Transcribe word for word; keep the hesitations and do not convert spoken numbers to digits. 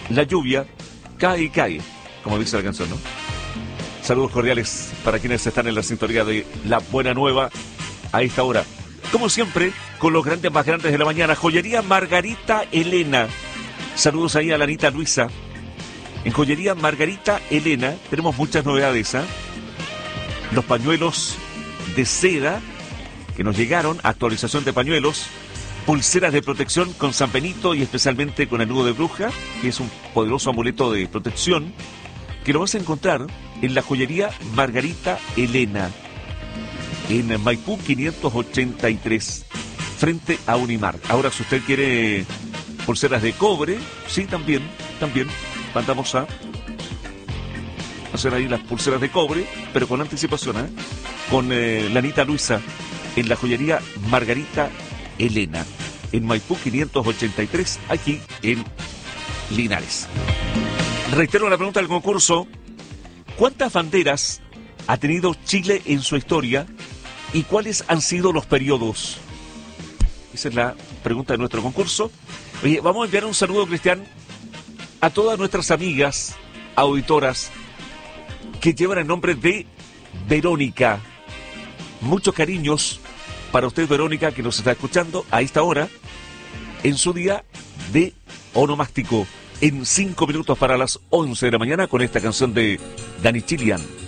la lluvia cae y cae, como dice la canción, ¿no? Saludos cordiales para quienes están en la sintonía de La Buena Nueva a esta hora. Como siempre, con los grandes más grandes de la mañana, Joyería Margarita Elena. Saludos ahí a la Anita Luisa. En Joyería Margarita Elena tenemos muchas novedades, ¿eh? Los pañuelos de seda que nos llegaron, actualización de pañuelos, pulseras de protección con San Benito y especialmente con el nudo de bruja, que es un poderoso amuleto de protección, que lo vas a encontrar en la Joyería Margarita Elena, en Maipú quinientos ochenta y tres, frente a Unimar. Ahora, si usted quiere pulseras de cobre, sí, también, también mandamos a hacer ahí las pulseras de cobre, pero con anticipación, ¿eh? Con eh, la Anita Luisa, en la Joyería Margarita Elena, en Maipú quinientos ochenta y tres, aquí en Linares. Reitero la pregunta del concurso: ¿cuántas banderas ha tenido Chile en su historia y cuáles han sido los periodos? Esa es la pregunta de nuestro concurso. Oye, vamos a enviar un saludo, Cristian, a todas nuestras amigas auditoras que llevan el nombre de Verónica. Muchos cariños para usted, Verónica, que nos está escuchando a esta hora en su día de onomástico. En cinco minutos para las once de la mañana con esta canción de Danny Chilean.